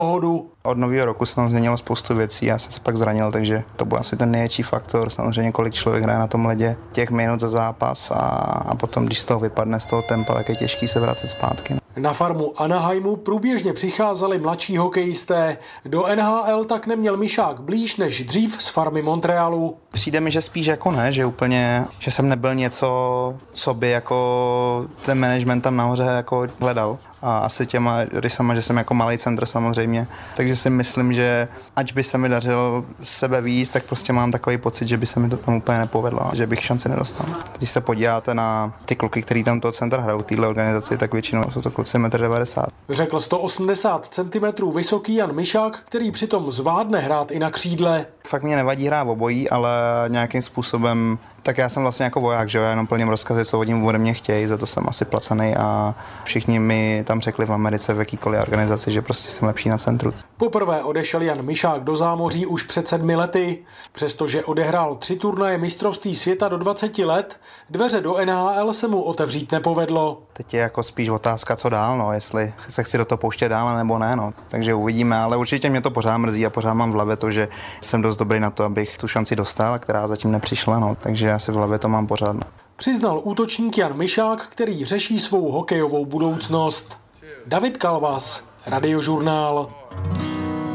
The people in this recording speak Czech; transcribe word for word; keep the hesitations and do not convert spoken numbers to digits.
pohodu. Od nového roku se tam změnilo spoustu věcí, já jsem se pak zranil, takže to byl asi ten největší faktor. Samozřejmě, kolik člověk hraje na tom ledě, těch minut za zápas a, a potom, když z toho vypadne, z toho tempa, tak je těžký se vracet zpátky. Na farmu Anaheimu průběžně přicházeli mladší hokejisté. Do N H L tak neměl Myšák blíž než dřív z farmy Montrealu. Přijde mi, že spíš jako ne, že úplně, že jsem nebyl něco, co by jako ten management tam nahoře jako hledal. A asi těma rysama, že jsem jako malý centr samozřejmě. Takže si myslím, že ať by se mi dařilo sebe víc, tak prostě mám takový pocit, že by se mi to tam úplně nepovedlo, že bych šanci nedostal. Když se podíváte na ty kluky, který tam toho centra hrajou, téhle organizaci, tak většinou jsou to kluci jedna devadesát metru. Řekl sto osmdesát centimetrů vysoký Jan Myšák, který přitom zvládne hrát i na křídle. Fakt mě nevadí hrát obojí, ale nějakým způsobem, tak já jsem vlastně jako voják, že jo, já jenom plním rozkazy, co oni ode mě chtějí, za to jsem asi placený a všichni mi tam řekli v Americe v jakýkoliv organizaci, že prostě jsem lepší na centru. Poprvé odešel Jan Myšák do zámoří už před sedmi lety. Přestože odehrál tři turnaje mistrovství světa do dvaceti let, dveře do N H L se mu otevřít nepovedlo. Teď je jako spíš otázka, co dál, no, jestli se chci do toho pouštět dál, nebo ne, no. Takže uvidíme, ale určitě mě to pořád mrzí a pořád mám v hlavě to, že jsem dost dobrý na to, abych tu šanci dostal, která zatím nepřišla, no, takže asi v hlavě to mám pořád. No. Přiznal útočník Jan Myšák, který řeší svou hokejovou budoucnost. David Kalvas, Radiožurnál.